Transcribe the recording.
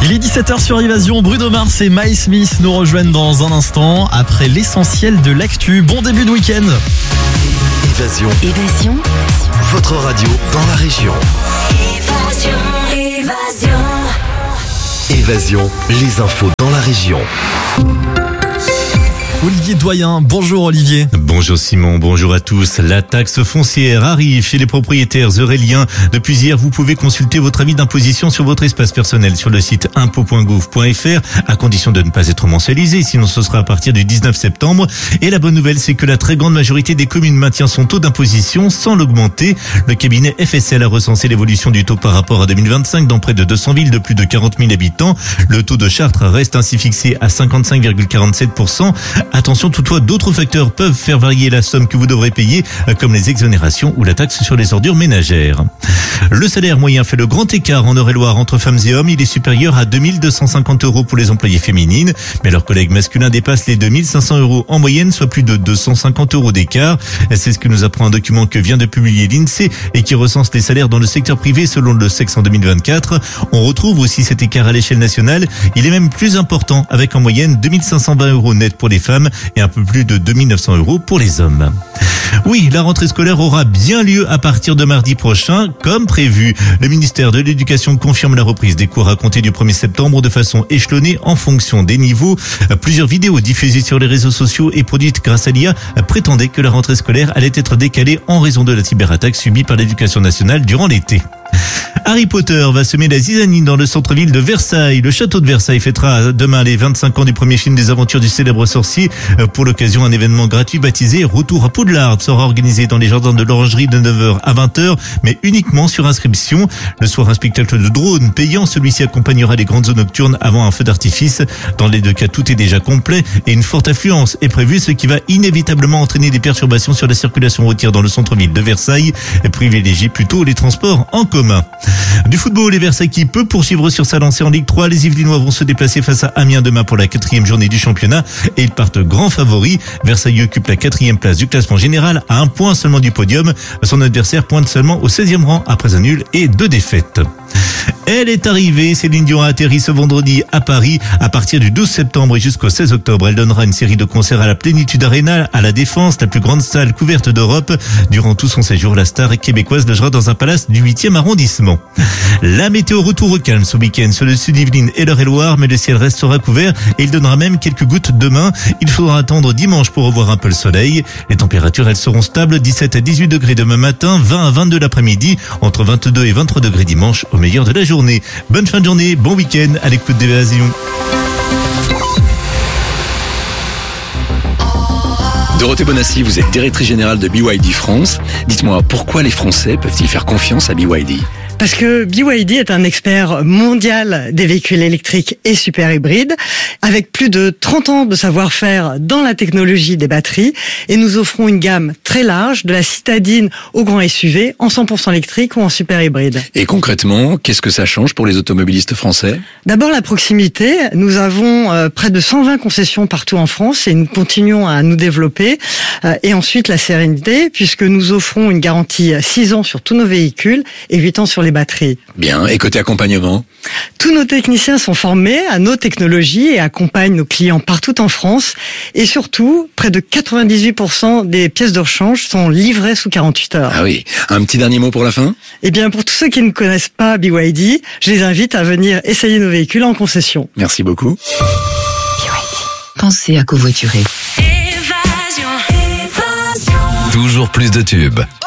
Il est 17h sur Évasion. Bruno Mars et Miles Smith nous rejoignent dans un instant après l'essentiel de l'actu. Bon début de week-end. Évasion. Votre radio dans la région. Évasion, les infos dans la région. Olivier Doyen, bonjour Olivier. Bonjour Simon, bonjour à tous. La taxe foncière arrive chez les propriétaires euréliens. Depuis hier, vous pouvez consulter votre avis d'imposition sur votre espace personnel sur le site impôt.gouv.fr à condition de ne pas être mensualisé, sinon ce sera à partir du 19 septembre. Et la bonne nouvelle, c'est que la très grande majorité des communes maintient son taux d'imposition sans l'augmenter. Le cabinet FSL a recensé l'évolution du taux par rapport à 2025 dans près de 200 villes de plus de 40 000 habitants. Le taux de Chartres reste ainsi fixé à 55,47%. Attention toutefois, d'autres facteurs peuvent faire varier la somme que vous devrez payer, comme les exonérations ou la taxe sur les ordures ménagères. Le salaire moyen fait le grand écart en Eure-et-Loire entre femmes et hommes. Il est supérieur à 2250 € pour les employées féminines, mais leurs collègues masculins dépassent les 2500 € en moyenne, soit plus de 250 € d'écart. C'est ce que nous apprend un document que vient de publier l'INSEE et qui recense les salaires dans le secteur privé selon le sexe en 2024. On retrouve aussi cet écart à l'échelle nationale. Il est même plus important, avec en moyenne 2520 € net pour les femmes et un peu plus de 2900 € pour les hommes. Oui, la rentrée scolaire aura bien lieu à partir de mardi prochain, comme prévu. Le ministère de l'Éducation confirme la reprise des cours à compter du 1er septembre de façon échelonnée en fonction des niveaux. Plusieurs vidéos diffusées sur les réseaux sociaux et produites grâce à l'IA prétendaient que la rentrée scolaire allait être décalée en raison de la cyberattaque subie par l'Éducation nationale durant l'été. Harry Potter va semer la zizanine dans le centre-ville de Versailles. Le château de Versailles fêtera demain les 25 ans du premier film des aventures du célèbre sorcier. Pour l'occasion, un événement gratuit baptisé Retour à Poudlard sera organisé dans les jardins de l'Orangerie de 9h à 20h, mais uniquement sur inscription. Le soir, un spectacle de drone payant. Celui-ci accompagnera les grandes zones nocturnes avant un feu d'artifice. Dans les deux cas, tout est déjà complet et une forte affluence est prévue, ce qui va inévitablement entraîner des perturbations sur la circulation routière dans le centre-ville de Versailles. Privilégiez plutôt les transports en commun. Du football, les Versailles qui peut poursuivre sur sa lancée en Ligue 3. Les Yvelinois vont se déplacer face à Amiens demain pour la 4e journée du championnat et ils partent grands favoris. Versailles occupe la 4e place du classement général à 1 point seulement du podium. Son adversaire pointe seulement au 16e rang après un nul et 2 défaites. Elle est arrivée, Céline Dion a atterri ce vendredi à Paris. À partir du 12 septembre et jusqu'au 16 octobre, elle donnera une série de concerts à la Plénitude Arena, à la Défense, la plus grande salle couverte d'Europe. Durant tout son séjour, la star québécoise logera dans un palace du 8e arrondissement. La météo retour au calme ce week-end sur le sud Yvelines et l'Eure-et-Loire, mais le ciel restera couvert et il donnera même quelques gouttes demain. Il faudra attendre dimanche pour revoir un peu le soleil. Les températures, elles seront stables, 17 à 18 degrés demain matin, 20 à 22 l'après-midi, entre 22 et 23 degrés dimanche au meilleur de la journée. Bonne fin de journée, bon week-end à l'écoute d'Évasion. Dorothée Bonassi, vous êtes directrice générale de BYD France. Dites-moi, pourquoi les Français peuvent-ils faire confiance à BYD ? Parce que BYD est un expert mondial des véhicules électriques et super hybrides, avec plus de 30 ans de savoir-faire dans la technologie des batteries, et nous offrons une gamme très large, de la citadine au grand SUV, en 100% électrique ou en super hybride. Et concrètement, qu'est-ce que ça change pour les automobilistes français ? D'abord la proximité, nous avons près de 120 concessions partout en France et nous continuons à nous développer. Et ensuite la sérénité, puisque nous offrons une garantie 6 ans sur tous nos véhicules et 8 ans sur les batteries. Bien, et côté accompagnement ? Tous nos techniciens sont formés à nos technologies et accompagnent nos clients partout en France. Et surtout, près de 98% des pièces de rechange sont livrées sous 48 heures. Ah oui, un petit dernier mot pour la fin ? Eh bien, pour tous ceux qui ne connaissent pas BYD, je les invite à venir essayer nos véhicules en concession. Merci beaucoup. BYD. Pensez à covoiturer. Toujours plus de tubes.